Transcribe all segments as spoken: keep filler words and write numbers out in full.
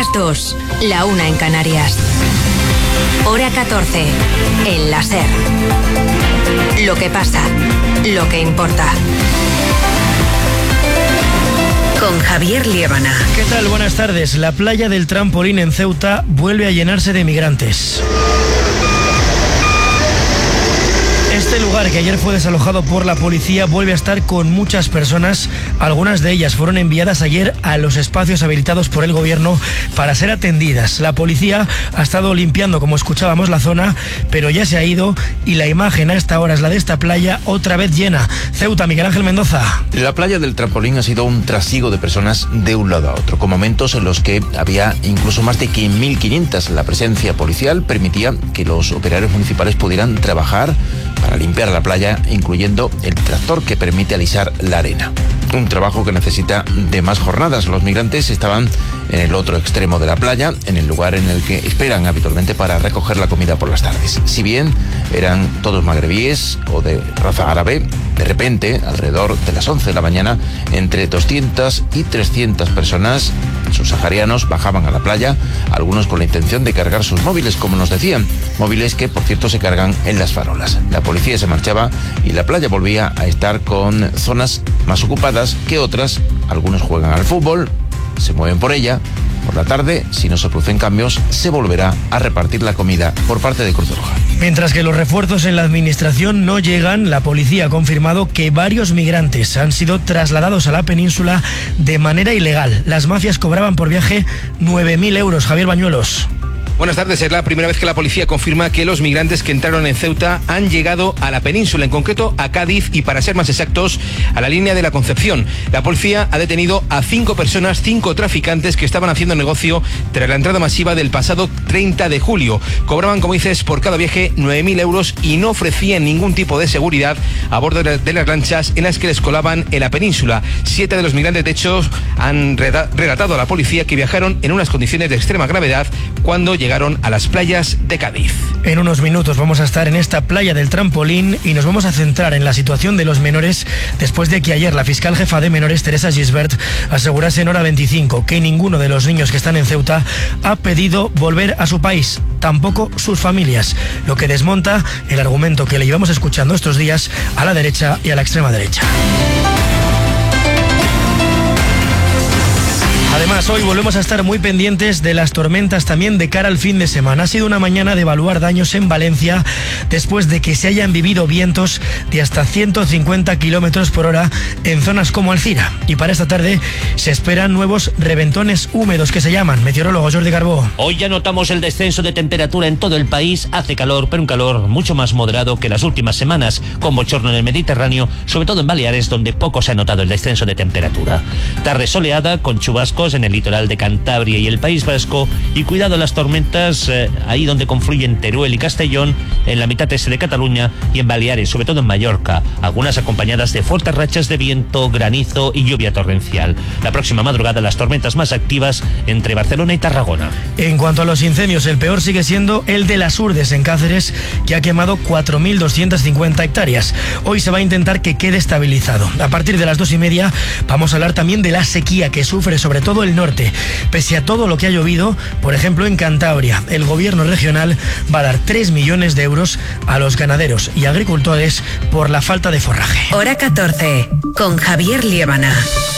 las dos, la una en Canarias. Hora catorce, en la SER. Lo que pasa, lo que importa. Con Javier Liébana. ¿Qué tal? Buenas tardes. La playa del Trampolín en Ceuta vuelve a llenarse de migrantes. Este lugar, que ayer fue desalojado por la policía, vuelve a estar con muchas personas. Algunas de ellas fueron enviadas ayer a los espacios habilitados por el gobierno para ser atendidas. La policía ha estado limpiando, como escuchábamos, la zona, pero ya se ha ido y la imagen a esta hora es la de esta playa otra vez llena. Ceuta, Miguel Ángel Mendoza. La playa del Trampolín ha sido un trasiego de personas de un lado a otro, con momentos en los que había incluso más de mil quinientas. La presencia policial permitía que los operarios municipales pudieran trabajar para limpiar la playa, incluyendo el tractor que permite alisar la arena. Un trabajo que necesita de más jornadas. Los migrantes estaban en el otro extremo de la playa, en el lugar en el que esperan habitualmente para recoger la comida por las tardes. Si bien eran todos magrebíes o de raza árabe, de repente, alrededor de las once de la mañana, entre doscientas y trescientas personas subsaharianos bajaban a la playa, algunos con la intención de cargar sus móviles, como nos decían, móviles que, por cierto, se cargan en las farolas. La policía se marchaba y la playa volvía a estar con zonas más ocupadas que otras. Algunos juegan al fútbol, se mueven por ella. Por la tarde, si no se producen cambios, se volverá a repartir la comida por parte de Cruz Roja. Mientras que los refuerzos en la administración no llegan, la policía ha confirmado que varios migrantes han sido trasladados a la península de manera ilegal. Las mafias cobraban por viaje nueve mil euros. Javier Bañuelos. Buenas tardes. Es la primera vez que la policía confirma que los migrantes que entraron en Ceuta han llegado a la península, en concreto a Cádiz y, para ser más exactos, a la línea de la Concepción. La policía ha detenido a cinco personas, cinco traficantes que estaban haciendo negocio tras la entrada masiva del pasado treinta de julio. Cobraban, como dices, por cada viaje nueve mil euros y no ofrecían ningún tipo de seguridad a bordo de las lanchas en las que les colaban en la península. Siete de los migrantes, de hecho, han relatado a la policía que viajaron en unas condiciones de extrema gravedad cuando llegaron llegaron a las playas de Cádiz. En unos minutos vamos a estar en esta playa del Trampolín y nos vamos a centrar en la situación de los menores después de que ayer la fiscal jefa de menores, Teresa Gisbert, asegurase en Hora veinticinco que ninguno de los niños que están en Ceuta ha pedido volver a su país, tampoco sus familias, lo que desmonta el argumento que le llevamos escuchando estos días a la derecha y a la extrema derecha. Además, hoy volvemos a estar muy pendientes de las tormentas también de cara al fin de semana. Ha sido una mañana de evaluar daños en Valencia después de que se hayan vivido vientos de hasta ciento cincuenta kilómetros por hora en zonas como Alcira. Y para esta tarde se esperan nuevos reventones húmedos que se llaman. Meteorólogo Jordi Carbó. Hoy ya notamos el descenso de temperatura en todo el país. Hace calor, pero un calor mucho más moderado que las últimas semanas, con bochorno en el Mediterráneo, sobre todo en Baleares, donde poco se ha notado el descenso de temperatura. Tarde soleada, con chubascos en el litoral de Cantabria y el País Vasco, y cuidado las tormentas eh, ahí donde confluyen Teruel y Castellón, en la mitad este de Cataluña y en Baleares, sobre todo en Mallorca, algunas acompañadas de fuertes rachas de viento, granizo y lluvia torrencial. La próxima madrugada las tormentas más activas entre Barcelona y Tarragona. En cuanto a los incendios, el peor sigue siendo el de las Urdes en Cáceres, que ha quemado cuatro mil doscientas cincuenta hectáreas. Hoy se va a intentar que quede estabilizado. A partir de las dos y media vamos a hablar también de la sequía que sufre sobre todo el norte. Pese a todo lo que ha llovido, por ejemplo en Cantabria, el gobierno regional va a dar tres millones de euros a los ganaderos y agricultores por la falta de forraje. Hora catorce, con Javier Liébana.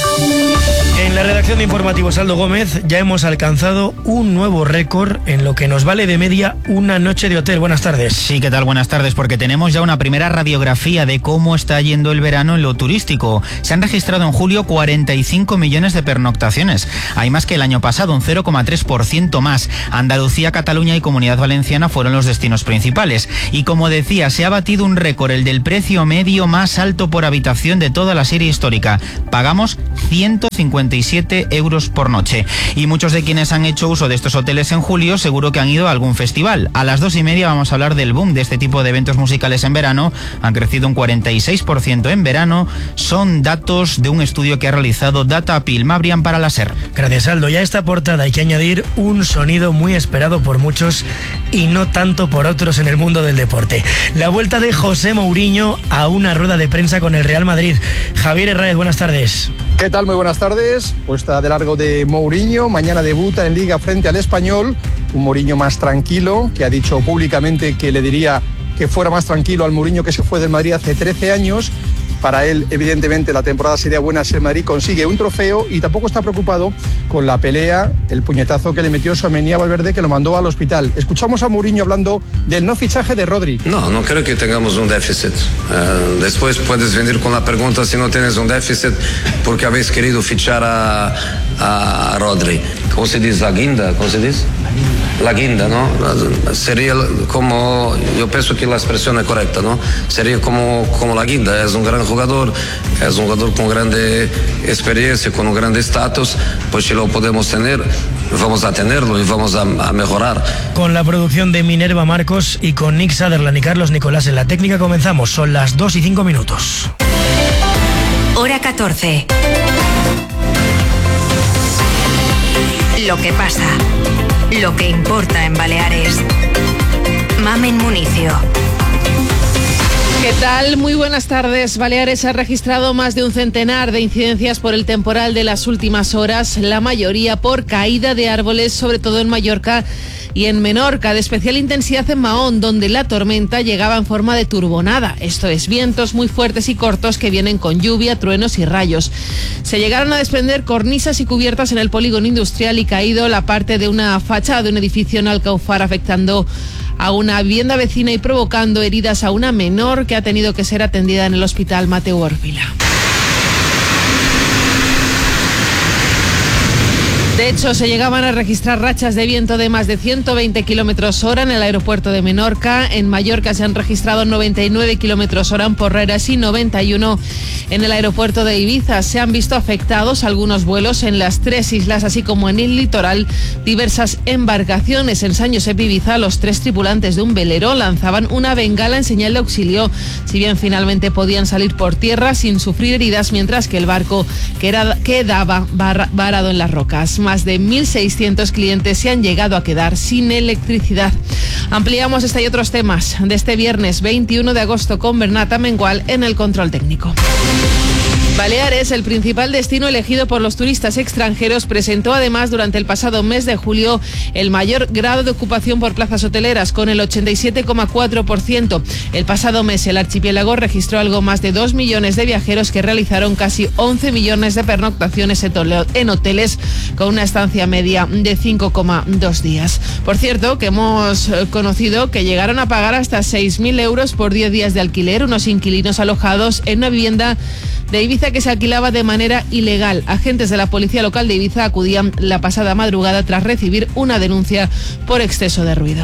En la redacción de Informativos Aldo Gómez ya hemos alcanzado un nuevo récord en lo que nos vale de media una noche de hotel. Buenas tardes. Sí, ¿qué tal? Buenas tardes, porque tenemos ya una primera radiografía de cómo está yendo el verano en lo turístico. Se han registrado en julio cuarenta y cinco millones de pernoctaciones. Hay más que el año pasado, un cero coma tres por ciento más. Andalucía, Cataluña y Comunidad Valenciana fueron los destinos principales. Y como decía, se ha batido un récord, el del precio medio más alto por habitación de toda la serie histórica. Pagamos ciento cincuenta y siete euros por noche. Y muchos de quienes han hecho uso de estos hoteles en julio seguro que han ido a algún festival. A las dos y media vamos a hablar del boom de este tipo de eventos musicales en verano. Han crecido un cuarenta y seis por ciento en verano. Son datos de un estudio que ha realizado Data Appeal Mabrian para la SER. Gracias, Aldo. Ya a esta portada hay que añadir un sonido muy esperado por muchos y no tanto por otros en el mundo del deporte. La vuelta de José Mourinho a una rueda de prensa con el Real Madrid. Javier Herráez, buenas tardes. ¿Qué tal? Muy buenas tardes. Puesta de largo de Mourinho. Mañana debuta en Liga frente al Español. Un Mourinho más tranquilo, que ha dicho públicamente que le diría que fuera más tranquilo al Mourinho que se fue del Madrid hace trece años. Para él, evidentemente, la temporada sería buena si el Madrid consigue un trofeo y tampoco está preocupado con la pelea, el puñetazo que le metió Tchouaméni a Valverde, que lo mandó al hospital. Escuchamos a Mourinho hablando del no fichaje de Rodri. No, no creo que tengamos un déficit. Uh, después puedes venir con la pregunta si no tienes un déficit porque habéis querido fichar a, a Rodri. ¿Cómo se dice? La guinda, ¿cómo se dice? La guinda, ¿no? Sería como, yo pienso que la expresión es correcta, ¿no? Sería como, como la guinda, es un gran jugador, es un jugador con grande experiencia, con un grande estatus, pues si lo podemos tener, vamos a tenerlo y vamos a, a mejorar. Con la producción de Minerva Marcos y con Nick Sutherland y Carlos Nicolás en la técnica comenzamos, son las dos y cinco minutos. Hora catorce. Lo que pasa, lo que importa en Baleares. Mamen Municio. ¿Qué tal? Muy buenas tardes. Baleares ha registrado más de un centenar de incidencias por el temporal de las últimas horas, la mayoría por caída de árboles, sobre todo en Mallorca y en Menorca, de especial intensidad en Mahón, donde la tormenta llegaba en forma de turbonada. Esto es, vientos muy fuertes y cortos que vienen con lluvia, truenos y rayos. Se llegaron a desprender cornisas y cubiertas en el polígono industrial y caído la parte de una fachada de un edificio en Alcaufar, afectando a una vivienda vecina y provocando heridas a una menor que ha tenido que ser atendida en el hospital Mateu Orvila. De hecho, se llegaban a registrar rachas de viento de más de ciento veinte kilómetros hora en el aeropuerto de Menorca. En Mallorca se han registrado noventa y nueve kilómetros hora en Porreres y noventa y uno en el aeropuerto de Ibiza. Se han visto afectados algunos vuelos en las tres islas, así como en el litoral. Diversas embarcaciones en San Josep Ibiza, los tres tripulantes de un velero lanzaban una bengala en señal de auxilio, si bien finalmente podían salir por tierra sin sufrir heridas, mientras que el barco quedaba varado en las rocas. Más de mil seiscientos clientes se han llegado a quedar sin electricidad. Ampliamos este y otros temas de este viernes veintiuno de agosto con Bernat Amengual en el control técnico. Baleares, el principal destino elegido por los turistas extranjeros, presentó además durante el pasado mes de julio el mayor grado de ocupación por plazas hoteleras, con el ochenta y siete coma cuatro por ciento. El pasado mes el archipiélago registró algo más de dos millones de viajeros que realizaron casi once millones de pernoctaciones en hoteles, con una estancia media de cinco coma dos días. Por cierto, que hemos conocido que llegaron a pagar hasta seis mil euros por diez días de alquiler unos inquilinos alojados en una vivienda de Ibiza que se alquilaba de manera ilegal. Agentes de la policía local de Ibiza acudían la pasada madrugada tras recibir una denuncia por exceso de ruido.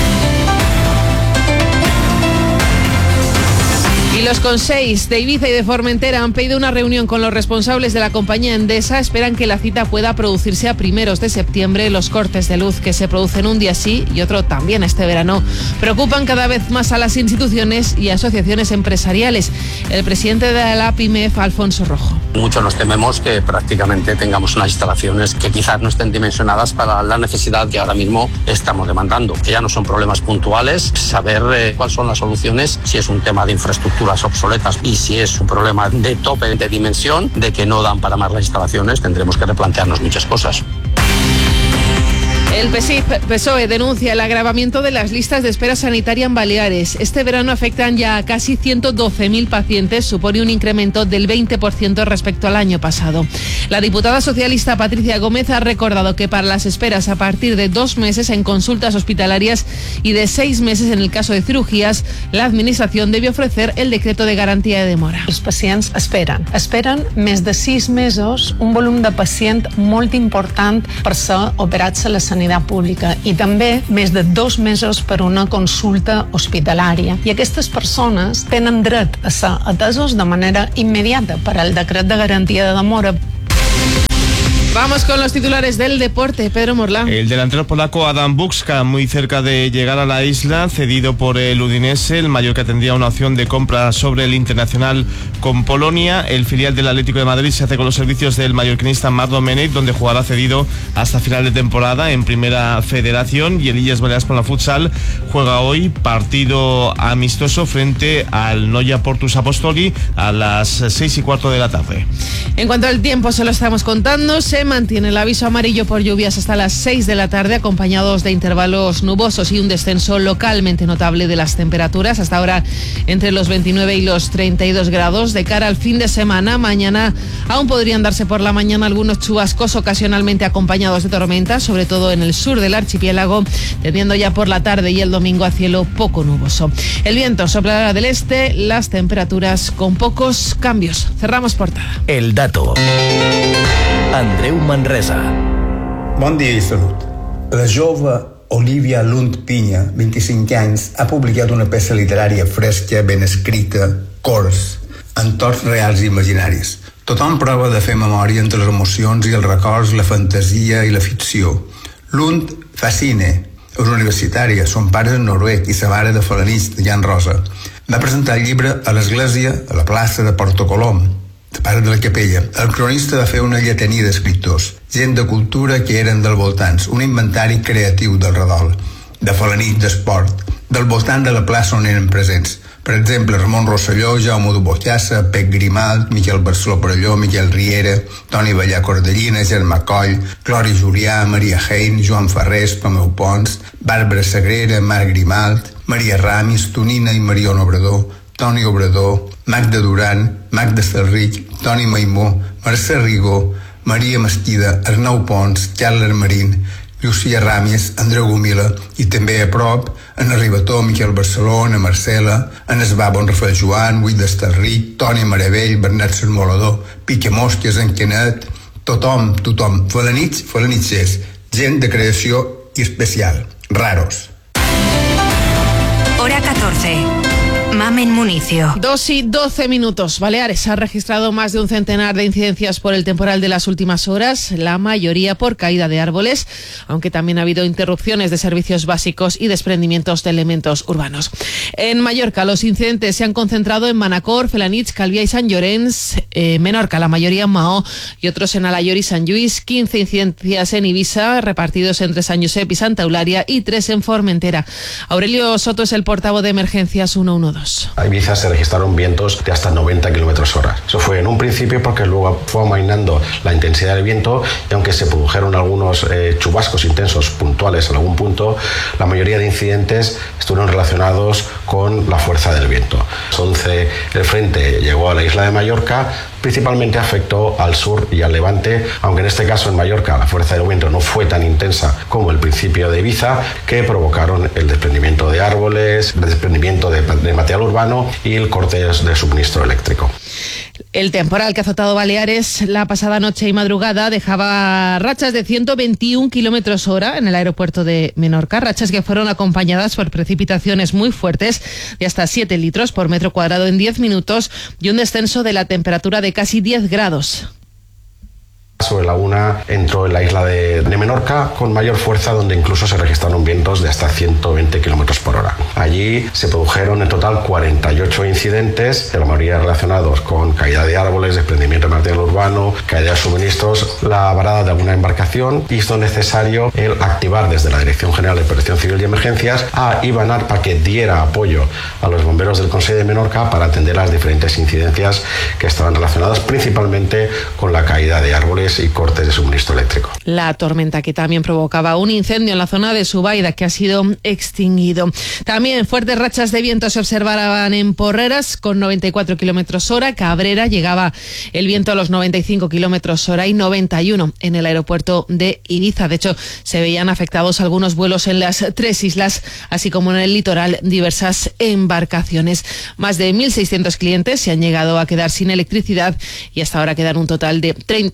Y los conseis de Ibiza y de Formentera han pedido una reunión con los responsables de la compañía Endesa. Esperan que la cita pueda producirse a primeros de septiembre. Los cortes de luz que se producen un día sí y otro también este verano preocupan cada vez más a las instituciones y asociaciones empresariales. El presidente de la PIMEF, Alfonso Rojo. Mucho nos tememos que prácticamente tengamos unas instalaciones que quizás no estén dimensionadas para la necesidad que ahora mismo estamos demandando. Que ya no son problemas puntuales, saber eh, cuáles son las soluciones, si es un tema de infraestructura obsoletas y si es un problema de tope de dimensión, de que no dan para más las instalaciones, tendremos que replantearnos muchas cosas. El P S I P P S O E denuncia el agravamiento de las listas de espera sanitaria en Baleares. Este verano afectan ya a casi ciento doce mil pacientes, supone un incremento del veinte por ciento respecto al año pasado. La diputada socialista Patricia Gómez ha recordado que para las esperas a partir de dos meses en consultas hospitalarias y de seis meses en el caso de cirugías, la Administración debe ofrecer el decreto de garantía de demora. Els pacients esperen. Esperen més de sis mesos, un volum de pacient molt important per ser operats a la sanitat pública i també més de dos mesos per una consulta hospitalària. I aquestes persones tenen dret a ser atesos de manera immediata per al decret de garantia de demora. Vamos con los titulares del deporte. Pedro Morlán. El delantero polaco Adam Bukska, muy cerca de llegar a la isla, cedido por el Udinese. El Mallorca tendría una opción de compra sobre el Internacional con Polonia. El filial del Atlético de Madrid se hace con los servicios del mallorquinista Marc Domènech, donde jugará cedido hasta final de temporada en Primera Federación. Y el Illes Balears Palma Futsal juega hoy partido amistoso frente al Noia Portus Apostoli a las seis y cuarto de la tarde. En cuanto al tiempo, se lo estamos contando. Se mantiene el aviso amarillo por lluvias hasta las seis de la tarde, acompañados de intervalos nubosos y un descenso localmente notable de las temperaturas. Hasta ahora entre los veintinueve y los treinta y dos grados. De cara al fin de semana, mañana aún podrían darse por la mañana algunos chubascos ocasionalmente acompañados de tormentas, sobre todo en el sur del archipiélago, tendiendo ya por la tarde y el domingo a cielo poco nuboso. El viento soplará del este, las temperaturas con pocos cambios. Cerramos portada. El dato. Andreu Manresa. Bon dia i salut. La jove Olivia Lund Pinya, vint-i-cinc anys, ha publicat una peça literària fresca, ben escrita, cors, entorns reals i imaginaris. Tothom prova de fer memòria entre les emocions i els records, la fantasia i la ficció. Lund fa cine, és universitària, son pare és noruec i sa mare de Felanitx, de Jan Rosa. Va presentar el llibre a l'església, a la plaça de Porto Colom, de part de la capella. El cronista va fer una lletania d'escriptors, gent de cultura que eren del voltants, un inventari creatiu del redol, de Felanitx, d'esport, del voltant de la plaça on eren presents. Per exemple, Ramon Rosselló, Jaume de Bochassa, Pep Grimalt, Miquel Barceló Perelló, Miquel Riera, Toni Ballà Cordellina, Germà Coll, Clori Julià, Maria Hein, Joan Ferrés, Tomeu Pons, Bàrbara Sagrera, Marc Grimalt, Maria Ramis, Tonina i Mariona Obrador, Toni Obrador, Magda Duran, Magda Salric, Toni Maimó, Mercè Rigó, Maria Mesquida, Arnau Pons, Carles Marín, Llucia Ràmies, Andreu Gomila i també a prop en Arribató, Miquel Barceló, Ana Marcela, en Esbabo, en Rafael Joan, Huit d'Estarric, Toni Maravell, Bernat Sermolador, Pique Mosques, en Canet, tothom, tothom, Felanitx, felanitxers, gent de creació i especial, raros. Hora catorce. Mamen Municio. Dos y doce minutos. Baleares ha registrado más de un centenar de incidencias por el temporal de las últimas horas, la mayoría por caída de árboles, aunque también ha habido interrupciones de servicios básicos y desprendimientos de elementos urbanos. En Mallorca, los incidentes se han concentrado en Manacor, Felanitx, Calvià y Sant Llorenç, eh, Menorca, la mayoría en Maó y otros en Alayor y Sant Lluís, quince incidencias en Ibiza, repartidos entre Sant Josep y Santa Eulalia, y tres en Formentera. Aurelio Soto es el portavoz de Emergencias ciento doce. A Ibiza se registraron vientos de hasta noventa kilómetros hora. Eso fue en un principio porque luego fue amainando la intensidad del viento y aunque se produjeron algunos eh, chubascos intensos puntuales en algún punto, la mayoría de incidentes estuvieron relacionados con la fuerza del viento. once el frente llegó a la isla de Mallorca, principalmente afectó al sur y al levante, aunque en este caso en Mallorca la fuerza del viento no fue tan intensa como el principio de Ibiza, que provocaron el desprendimiento de árboles, el desprendimiento de, de material urbano y el corte de suministro eléctrico. El temporal que ha azotado Baleares la pasada noche y madrugada dejaba rachas de ciento veintiún kilómetros hora en el aeropuerto de Menorca, rachas que fueron acompañadas por precipitaciones muy fuertes de hasta siete litros por metro cuadrado en diez minutos y un descenso de la temperatura de casi diez grados. Sobre la una entró en la isla de, de Menorca con mayor fuerza, donde incluso se registraron vientos de hasta ciento veinte kilómetros por hora. Allí se produjeron en total cuarenta y ocho incidentes, la mayoría relacionados con caída de árboles, desprendimiento de material urbano, caída de suministros, la varada de alguna embarcación. Hizo necesario el activar desde la Dirección General de Protección Civil y Emergencias a Ibanar para que diera apoyo a los bomberos del Consell de Menorca para atender las diferentes incidencias que estaban relacionadas principalmente con la caída de árboles y cortes de suministro eléctrico. La tormenta que también provocaba un incendio en la zona de Subaida que ha sido extinguido. También fuertes rachas de viento se observaban en Porreras con noventa y cuatro kilómetros hora. Cabrera llegaba el viento a los noventa y cinco kilómetros hora y noventa y uno en el aeropuerto de Ibiza. De hecho, se veían afectados algunos vuelos en las tres islas, así como en el litoral diversas embarcaciones. Más de mil seiscientos clientes se han llegado a quedar sin electricidad y hasta ahora quedan un total de treinta incidentes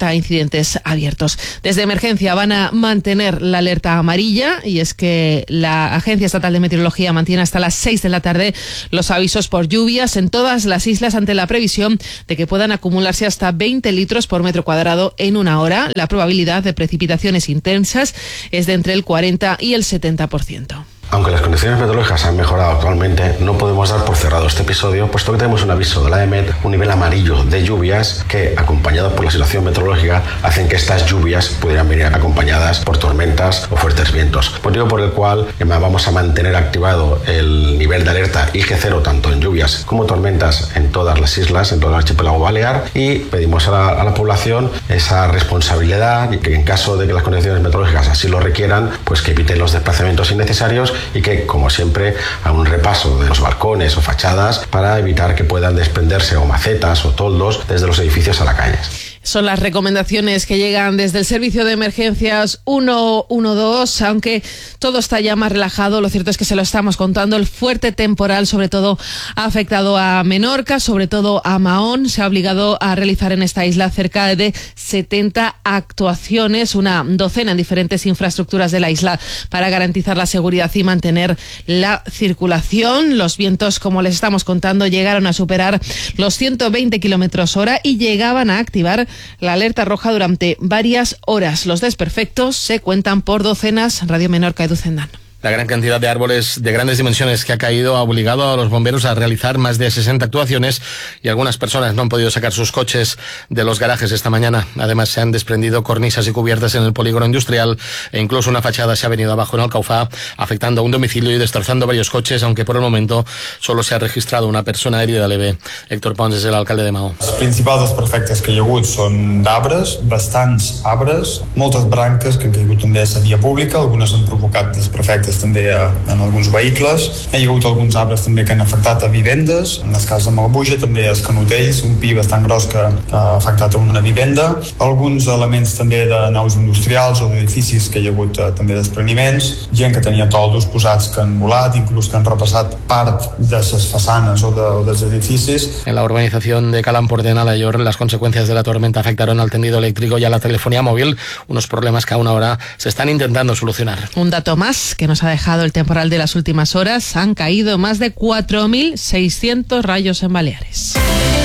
expedientes abiertos. Desde emergencia van a mantener la alerta amarilla, y es que la Agencia Estatal de Meteorología mantiene hasta las seis de la tarde los avisos por lluvias en todas las islas ante la previsión de que puedan acumularse hasta veinte litros por metro cuadrado en una hora. La probabilidad de precipitaciones intensas es de entre el cuarenta y el setenta por ciento. Aunque las condiciones meteorológicas han mejorado actualmente, no podemos dar por cerrado este episodio, puesto que tenemos un aviso de la EMET, un nivel amarillo de lluvias que, acompañado por la situación meteorológica, hacen que estas lluvias pudieran venir acompañadas por tormentas o fuertes vientos. Motivo por el cual vamos a mantener activado el nivel de alerta I G cero tanto en lluvias como tormentas en todas las islas, en todo el archipiélago balear, y pedimos a la, a la población esa responsabilidad y que en caso de que las condiciones meteorológicas así lo requieran, pues que eviten los desplazamientos innecesarios y que, como siempre, haga un repaso de los balcones o fachadas para evitar que puedan desprenderse o macetas o toldos desde los edificios a la calle. Son las recomendaciones que llegan desde el Servicio de Emergencias ciento doce, aunque todo está ya más relajado. Lo cierto es que se lo estamos contando. El fuerte temporal, sobre todo, ha afectado a Menorca, sobre todo a Mahón. Se ha obligado a realizar en esta isla cerca de setenta actuaciones, una docena en diferentes infraestructuras de la isla para garantizar la seguridad y mantener la circulación. Los vientos, como les estamos contando, llegaron a superar los ciento veinte kilómetros hora y llegaban a activar la alerta roja durante varias horas. Los desperfectos se cuentan por docenas. Radio Menorca, Edu Zendán. La gran cantidad de árboles de grandes dimensiones que ha caído ha obligado a los bomberos a realizar más de sesenta actuaciones y algunas personas no han podido sacar sus coches de los garajes esta mañana. Además, se han desprendido cornisas y cubiertas en el polígono industrial e incluso una fachada se ha venido abajo en Alcaufá, afectando a un domicilio y destrozando varios coches, aunque por el momento solo se ha registrado una persona herida leve. Héctor Pons és l'alcalde de Maó. Els principals desperfectes que hi ha hagut són d'arbres, bastants arbres, moltes branques que han caigut també a la via pública, algunes han provocat desperfectes també en alguns vehicles. Hi ha hagut alguns arbres també que han afectat a vivendes, en el cas de Malbuja també els canotells, un pi bastant gros que, que ha afectat a una vivenda, alguns elements també de naus industrials o d'edificis que hi ha hagut eh, també despreniments, gent que tenia toldos posats que han volat, inclús que han repassat part de les façanes o, de, o dels edificis. En la urbanización de Calamport de Nalayor, las consecuencias de la tormenta afectaron al tendido eléctrico y a la telefonía móvil, unos problemas que aún ahora se están intentando solucionar. Un dato más que nos ha dejado el temporal de las últimas horas: han caído más de cuatro mil seiscientos rayos en Baleares.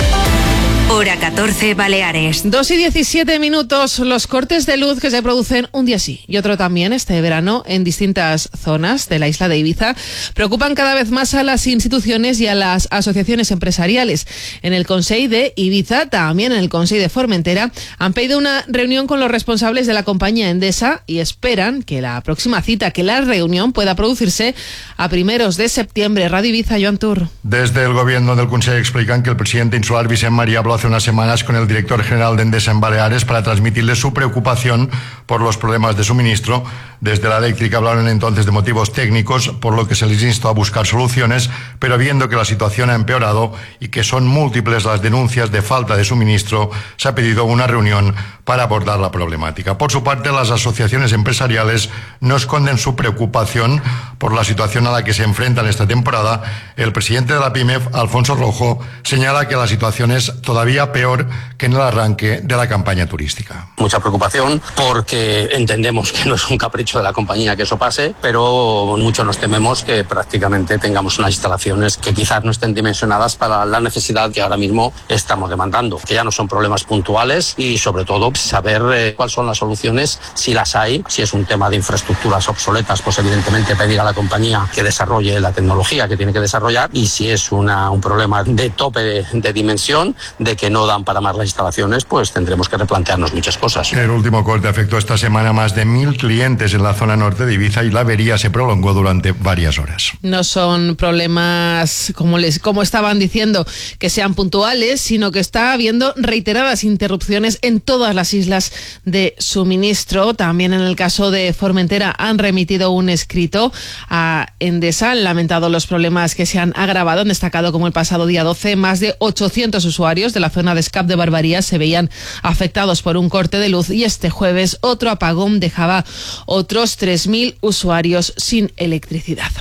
Hora catorce, Baleares. dos y diecisiete minutos. Los cortes de luz que se producen un día sí y otro también este verano en distintas zonas de la isla de Ibiza preocupan cada vez más a las instituciones y a las asociaciones empresariales. En el Consell de Ibiza, también en el Consell de Formentera, han pedido una reunión con los responsables de la compañía Endesa y esperan que la próxima cita, que la reunión pueda producirse a primeros de septiembre. Radio Ibiza, Joan Tur. Desde el gobierno del Consell explican que el presidente insular Vicent María habló hace unas semanas con el director general de Endesa en Baleares para transmitirle su preocupación por los problemas de suministro. Desde la eléctrica hablaron entonces de motivos técnicos, por lo que se les instó a buscar soluciones, pero viendo que la situación ha empeorado y que son múltiples las denuncias de falta de suministro, se ha pedido una reunión para abordar la problemática. Por su parte, las asociaciones empresariales no esconden su preocupación por la situación a la que se enfrentan esta temporada. El presidente de la PIMEF, Alfonso Rojo, señala que la situación es todavía peor que en el arranque de la campaña turística. Mucha preocupación porque entendemos que no es un capricho de la compañía que eso pase, pero mucho nos tememos que prácticamente tengamos unas instalaciones que quizás no estén dimensionadas para la necesidad que ahora mismo estamos demandando, que ya no son problemas puntuales y sobre todo saber eh, cuáles son las soluciones, si las hay. Si es un tema de infraestructuras obsoletas, pues evidentemente pedir a la compañía que desarrolle la tecnología que tiene que desarrollar, y si es una, un problema de tope de, de dimensión, de que no dan para más las instalaciones, pues tendremos que replantearnos muchas cosas. El último corte afectó esta semana a más de mil clientes en la zona norte de Ibiza y la avería se prolongó durante varias horas. No son problemas, como les como estaban diciendo, que sean puntuales, sino que está habiendo reiteradas interrupciones en todas las islas de suministro. También en el caso de Formentera han remitido un escrito a Endesa, han lamentado los problemas que se han agravado. Han destacado como el pasado día doce más de ochocientos usuarios de la zona de Escap de Barbarías se veían afectados por un corte de luz, y este jueves otro apagón dejaba otros tres mil usuarios sin electricidad.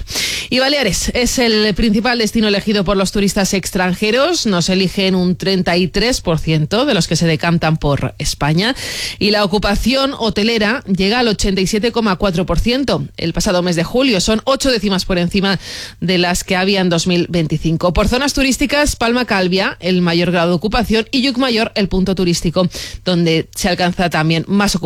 Y Baleares es el principal destino elegido por los turistas extranjeros. Nos eligen un treinta y tres por ciento de los que se decantan por España. Y la ocupación hotelera llega al ochenta y siete coma cuatro por ciento. El pasado mes de julio son ocho décimas por encima de las que había en dos mil veinticinco. Por zonas turísticas, Palma Calvia, el mayor grado de ocupación, y Llucmajor, el punto turístico, donde se alcanza también más ocupación.